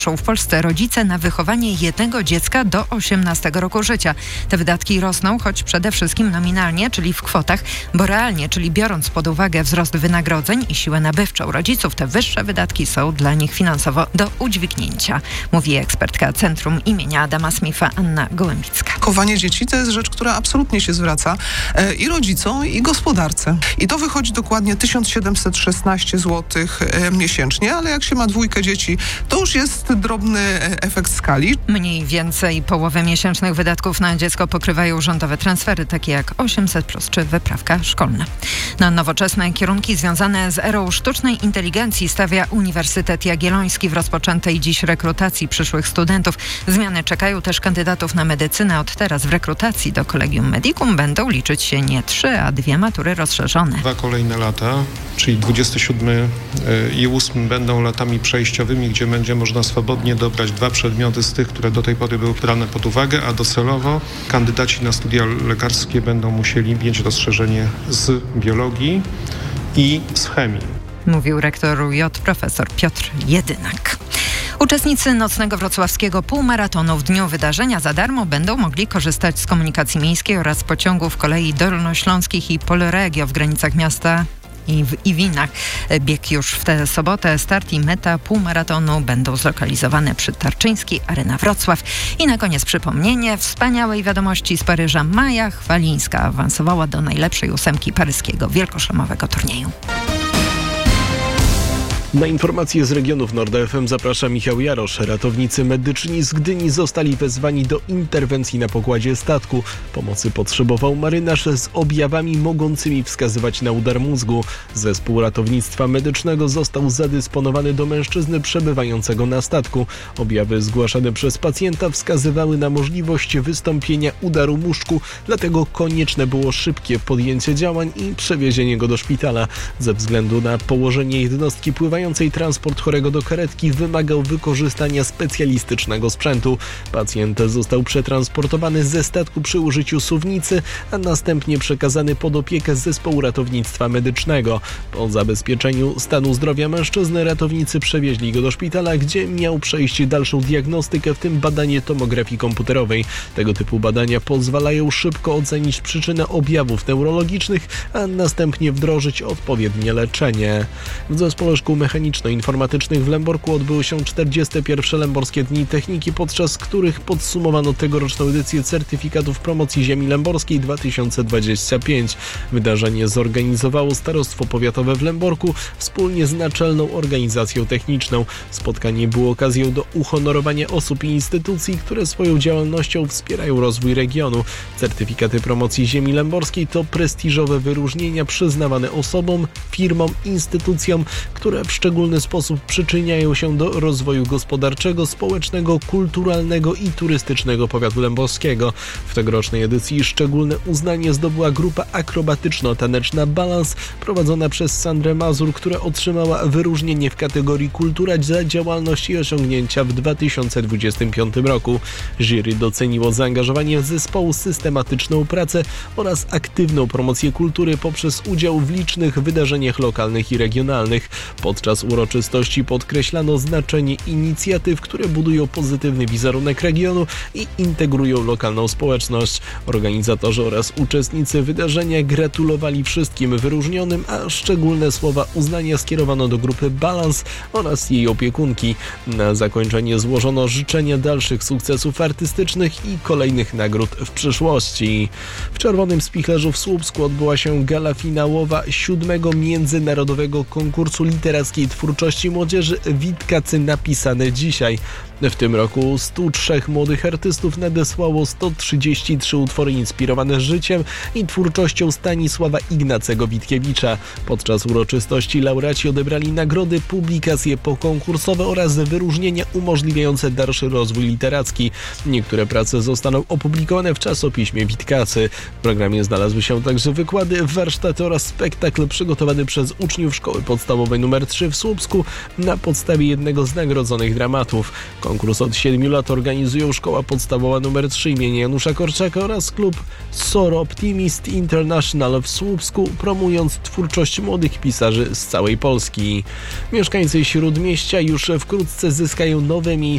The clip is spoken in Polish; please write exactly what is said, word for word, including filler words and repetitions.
w Polsce rodzice na wychowanie jednego dziecka do osiemnastego roku życia. Te wydatki rosną, choć przede wszystkim nominalnie, czyli w kwotach, bo realnie, czyli biorąc pod uwagę wzrost wynagrodzeń i siłę nabywczą rodziców, te wyższe wydatki są dla nich finansowo do udźwignięcia, mówi ekspertka Centrum imienia Adama Smitha Anna Gołębicka. Wychowanie dzieci to jest rzecz, która absolutnie się zwraca e, i rodzicom, i gospodarce. I to wychodzi dokładnie tysiąc siedemset szesnaście złotych e, miesięcznie, ale jak się ma dwójkę dzieci, to już jest drobny efekt skali. Mniej więcej połowę miesięcznych wydatków na dziecko pokrywają rządowe transfery, takie jak osiemset plus czy wyprawka szkolna. Na nowoczesne kierunki związane z erą sztucznej inteligencji stawia Uniwersytet Jagielloński w rozpoczętej dziś rekrutacji przyszłych studentów. Zmiany czekają też kandydatów na medycynę. Od teraz w rekrutacji do Collegium Medicum będą liczyć się nie trzy, a dwie matury rozszerzone. Dwa kolejne lata, czyli dwudziesty siódmy i ósmy będą latami przejściowymi, gdzie będzie można swobodnie dobrać dwa przedmioty z tych, które do tej pory były brane pod uwagę, a docelowo kandydaci na studia lekarskie będą musieli mieć rozszerzenie z biologii i z chemii. Mówił rektor U J profesor Piotr Jedynak. Uczestnicy nocnego wrocławskiego półmaratonu w dniu wydarzenia za darmo będą mogli korzystać z komunikacji miejskiej oraz pociągów kolei dolnośląskich i Polregio w granicach miasta i w Iwinach. Bieg już w tę sobotę. Start i meta półmaratonu będą zlokalizowane przy Tarczyńskiej Arena Wrocław. I na koniec przypomnienie wspaniałej wiadomości z Paryża. Maja Chwalińska awansowała do najlepszej ósemki paryskiego wielkoszlemowego turnieju. Na informacje z regionów Nord F M zaprasza Michał Jarosz. Ratownicy medyczni z Gdyni zostali wezwani do interwencji na pokładzie statku. Pomocy potrzebował marynarz z objawami mogącymi wskazywać na udar mózgu. Zespół ratownictwa medycznego został zadysponowany do mężczyzny przebywającego na statku. Objawy zgłaszane przez pacjenta wskazywały na możliwość wystąpienia udaru mózgu, dlatego konieczne było szybkie podjęcie działań i przewiezienie go do szpitala. Ze względu na położenie jednostki pływającej transport chorego do karetki wymagał wykorzystania specjalistycznego sprzętu. Pacjent został przetransportowany ze statku przy użyciu suwnicy, a następnie przekazany pod opiekę zespołu ratownictwa medycznego. Po zabezpieczeniu stanu zdrowia mężczyzny ratownicy przewieźli go do szpitala, gdzie miał przejść dalszą diagnostykę, w tym badanie tomografii komputerowej. Tego typu badania pozwalają szybko ocenić przyczynę objawów neurologicznych, a następnie wdrożyć odpowiednie leczenie. W zespole szkół mechaniczno-informatycznych w Lęborku odbyły się czterdzieste pierwsze Lęborskie Dni Techniki, podczas których podsumowano tegoroczną edycję certyfikatów promocji ziemi lęborskiej dwa tysiące dwadzieścia pięć. Wydarzenie zorganizowało Starostwo Powiatowe w Lęborku wspólnie z Naczelną Organizacją Techniczną. Spotkanie było okazją do uhonorowania osób i instytucji, które swoją działalnością wspierają rozwój regionu. Certyfikaty promocji ziemi lęborskiej to prestiżowe wyróżnienia przyznawane osobom, firmom, instytucjom, które w szczególny sposób przyczyniają się do rozwoju gospodarczego, społecznego, kulturalnego i turystycznego powiatu lęborskiego. W tegorocznej edycji szczególne uznanie zdobyła grupa akrobatyczno-taneczna Balans, prowadzona przez Sandrę Mazur, która otrzymała wyróżnienie w kategorii Kultura za działalność i osiągnięcia w dwa tysiące dwudziestym piątym roku. Jury doceniło zaangażowanie zespołu, systematyczną pracę oraz aktywną promocję kultury poprzez udział w licznych wydarzeniach lokalnych i regionalnych. Podczas uroczystości podkreślano znaczenie inicjatyw, które budują pozytywny wizerunek regionu i integrują lokalną społeczność. Organizatorzy oraz uczestnicy wydarzenia gratulowali wszystkim wyróżnionym, a szczególne słowa uznania skierowano do grupy Balans oraz jej opiekunki. Na zakończenie złożono życzenia dalszych sukcesów artystycznych i kolejnych nagród w przyszłości. W Czerwonym Spichlerzu w Słupsku odbyła się gala finałowa siódmego Międzynarodowego Konkursu Literackiej Twórczości Młodzieży Witkacy napisane dzisiaj. W tym roku stu trzech młodych artystów nadesłało sto trzydzieści trzy utwory inspirowane życiem i twórczością Stanisława Ignacego Witkiewicza. Podczas uroczystości laureaci odebrali nagrody, publikacje pokonkursowe oraz wyróżnienia umożliwiające dalszy rozwój literacki. Niektóre prace zostaną opublikowane w czasopiśmie Witkacy. W programie znalazły się także wykłady, warsztaty oraz spektakl przygotowany przez uczniów Szkoły Podstawowej nr trzy w Słupsku na podstawie jednego z nagrodzonych dramatów. Konkurs od siedmiu lat organizują Szkoła Podstawowa nr trzy imienia Janusza Korczaka oraz klub Soro Optimist International w Słupsku, promując twórczość młodych pisarzy z całej Polski. Mieszkańcy Śródmieścia już wkrótce zyskają nowe miejsce